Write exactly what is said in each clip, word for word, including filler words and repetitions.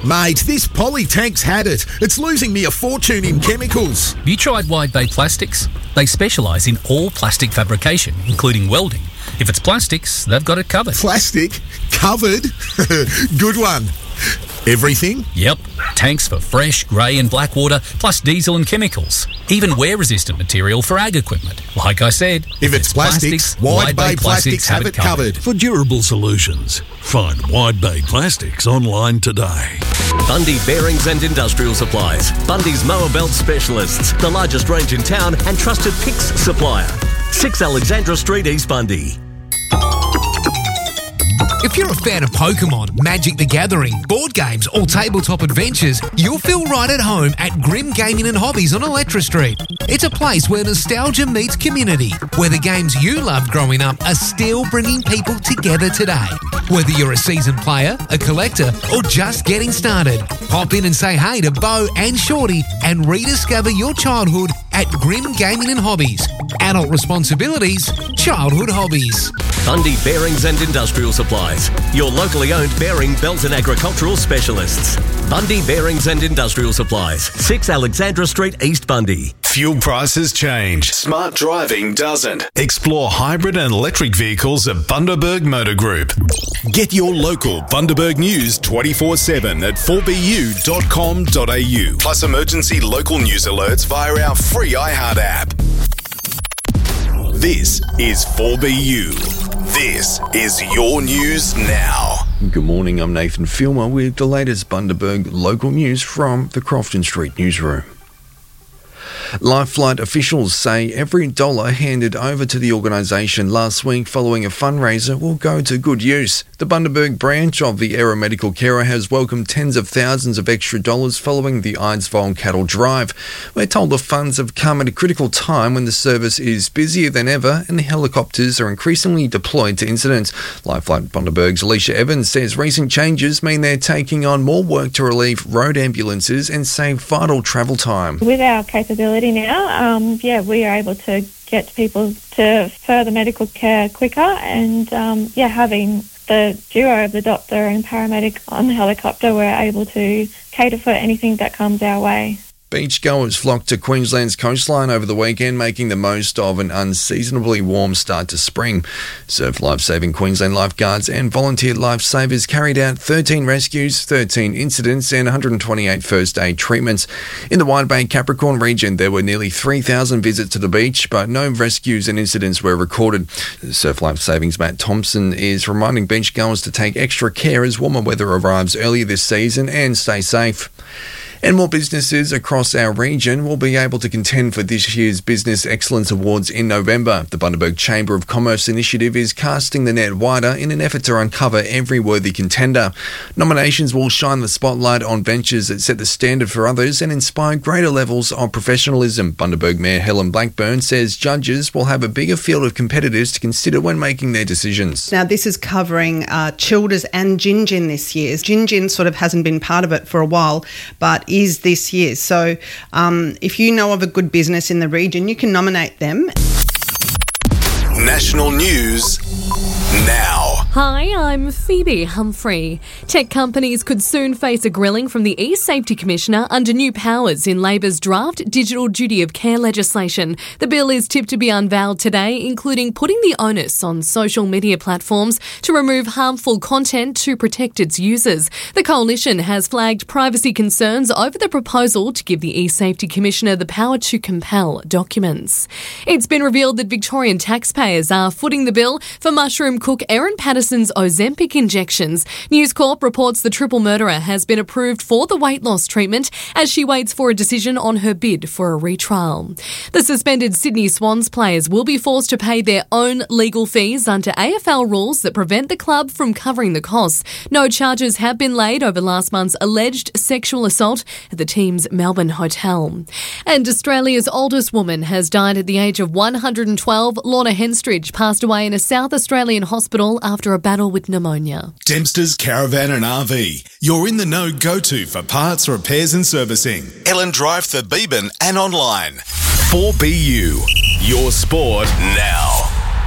Mate, this Polytank's had it. It's losing me a fortune in chemicals. Have you tried Wide Bay Plastics? They specialise in all plastic fabrication, including welding. If it's plastics, they've got it covered. Plastic? Covered? Good one. Everything? Yep. Tanks for fresh, grey and black water, plus diesel and chemicals. Even wear-resistant material for ag equipment. Like I said, if, if it's, it's plastics, plastics Wide Bay Plastics, plastics have it covered. For durable solutions, find Wide Bay Plastics online today. Bundy Bearings and Industrial Supplies. Bundy's mower belt specialists. The largest range in town and trusted P I X supplier. six Alexandra Street, East Bundy. If you're a fan of Pokemon, Magic the Gathering, board games or tabletop adventures, you'll feel right at home at Grim Gaming and Hobbies on Electra Street. It's a place where nostalgia meets community, where the games you loved growing up are still bringing people together today. Whether you're a seasoned player, a collector or just getting started, pop in and say hey to Bo and Shorty and rediscover your childhood at Grim Gaming and Hobbies. Adult responsibilities, childhood hobbies. Bundy Bearings and Industrial Supplies. Your locally owned bearing, belt and agricultural specialists. Bundy Bearings and Industrial Supplies. six Alexandra Street, East Bundy. Fuel prices change. Smart driving doesn't. Explore hybrid and electric vehicles at Bundaberg Motor Group. Get your local Bundaberg news twenty-four seven at four b u dot com dot a u. Plus emergency local news alerts via our free iHeart app. This is four B U. This is your news now. Good morning, I'm Nathan Filmer with the latest Bundaberg local news from the Crofton Street newsroom. Lifelight officials say every dollar handed over to the organisation last week following a fundraiser will go to good use. The Bundaberg branch of the Era Medical Carer has welcomed tens of thousands of extra dollars following the Eidsvoll Cattle Drive. We're told the funds have come at a critical time when the service is busier than ever and the helicopters are increasingly deployed to incidents. Lifelight Bundaberg's Alicia Evans says recent changes mean they're taking on more work to relieve road ambulances and save vital travel time. With our capability now, um, yeah, we are able to get people to further medical care quicker and, um, yeah, having the duo of the doctor and paramedic on the helicopter, we're able to cater for anything that comes our way. Beachgoers flocked to Queensland's coastline over the weekend, making the most of an unseasonably warm start to spring. Surf Lifesaving Queensland lifeguards and volunteer lifesavers carried out thirteen rescues, thirteen incidents and one hundred twenty-eight first aid treatments. In the Wide Bay Capricorn region, there were nearly three thousand visits to the beach, but no rescues and incidents were recorded. Surf Lifesaving's Matt Thompson is reminding beachgoers to take extra care as warmer weather arrives earlier this season and stay safe. And more businesses across our region will be able to contend for this year's Business Excellence Awards in November. The Bundaberg Chamber of Commerce initiative is casting the net wider in an effort to uncover every worthy contender. Nominations will shine the spotlight on ventures that set the standard for others and inspire greater levels of professionalism. Bundaberg Mayor Helen Blackburn says judges will have a bigger field of competitors to consider when making their decisions. Now, this is covering uh, Childers and Gin Gin this year. Gin Gin sort of hasn't been part of it for a while, but is this year. So um, if you know of a good business in the region, you can nominate them. National news now. Hi, I'm Phoebe Humphrey. Tech companies could soon face a grilling from the E-Safety Commissioner under new powers in Labor's draft Digital Duty of Care legislation. The bill is tipped to be unveiled today, including putting the onus on social media platforms to remove harmful content to protect its users. The coalition has flagged privacy concerns over the proposal to give the E-Safety Commissioner the power to compel documents. It's been revealed that Victorian taxpayers are footing the bill for mushroom cook Erin Patterson's Ozempic injections. News Corp reports the triple murderer has been approved for the weight loss treatment as she waits for a decision on her bid for a retrial. The suspended Sydney Swans players will be forced to pay their own legal fees under A F L rules that prevent the club from covering the costs. No charges have been laid over last month's alleged sexual assault at the team's Melbourne hotel. And Australia's oldest woman has died at the age of one hundred twelve. Lorna Henstridge passed away in a South Australian hospital after a battle with pneumonia. Dempster's Caravan and R V. You're in the know go-to for parts, repairs and servicing. Ellen Drive, Thebeban and online. four B U. Your sport now.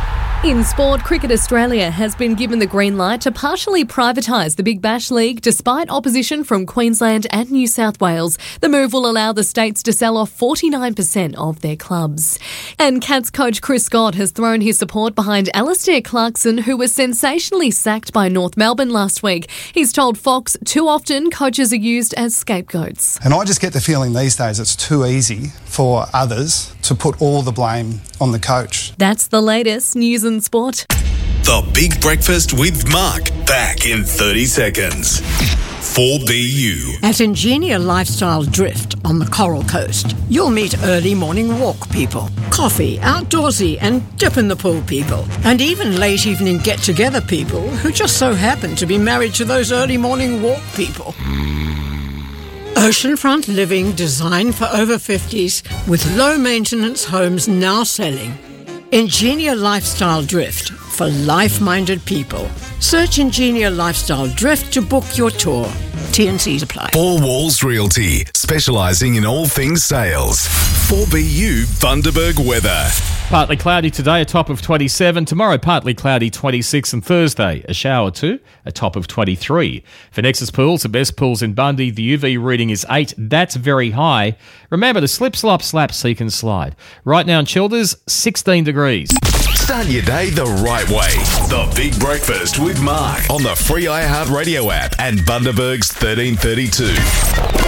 In sport, Cricket Australia has been given the green light to partially privatise the Big Bash League despite opposition from Queensland and New South Wales. The move will allow the states to sell off forty-nine percent of their clubs. And Cats coach Chris Scott has thrown his support behind Alastair Clarkson, who was sensationally sacked by North Melbourne last week. He's told Fox too often coaches are used as scapegoats. And I just get the feeling these days it's too easy for others to put all the blame on the coach. That's the latest news and sport. The Big Breakfast with Mark, back in thirty seconds. four B U. At Ingenia Lifestyle Drift on the Coral Coast, you'll meet early morning walk people, coffee, outdoorsy and dip in the pool people, and even late evening get-together people who just so happen to be married to those early morning walk people. Oceanfront living designed for over fifties with low-maintenance homes now selling. Ingenia Lifestyle Drift for life-minded people. Search Ingenia Lifestyle Drift to book your tour. T and Cs apply. Four Walls Realty, specialising in all things sales. four B U Bundaberg weather. Partly cloudy today, a top of twenty-seven. Tomorrow, partly cloudy, twenty-six. And Thursday, a shower too, a top of twenty-three. For Nexus Pools, the best pools in Bundy, the U V reading is eight. That's very high. Remember to slip, slop, slap, seek and slide. Right now in Childers, sixteen degrees. Start your day the right way. The Big Breakfast with Mark on the free iHeartRadio app and Bundaberg's thirteen thirty-two.